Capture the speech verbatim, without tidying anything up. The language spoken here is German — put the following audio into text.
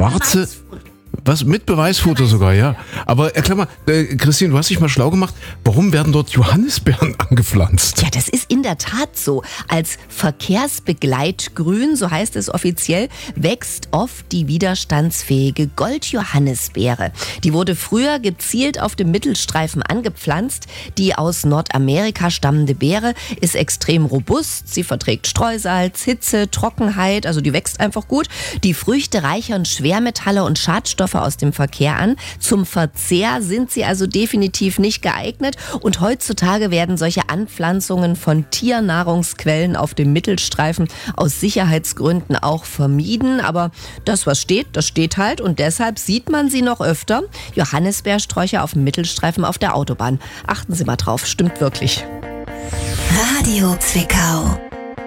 schwarze... Was? Mit Beweisfoto sogar, ja. Aber erklär mal, äh, Christine, du hast dich mal schlau gemacht, warum werden dort Johannisbeeren angepflanzt? Ja, das ist in der Tat so. Als Verkehrsbegleitgrün, so heißt es offiziell, wächst oft die widerstandsfähige Goldjohannisbeere. Die wurde früher gezielt auf dem Mittelstreifen angepflanzt. Die aus Nordamerika stammende Beere ist extrem robust. Sie verträgt Streusalz, Hitze, Trockenheit, also die wächst einfach gut. Die Früchte reichern Schwermetalle und Schadstoffe aus dem Verkehr an. Zum Verzehr sind sie also definitiv nicht geeignet und heutzutage werden solche Anpflanzungen von Tiernahrungsquellen auf dem Mittelstreifen aus Sicherheitsgründen auch vermieden. Aber das, was steht, das steht halt und deshalb sieht man sie noch öfter. Johannisbeersträucher auf dem Mittelstreifen auf der Autobahn. Achten Sie mal drauf, stimmt wirklich. Radio Zwickau.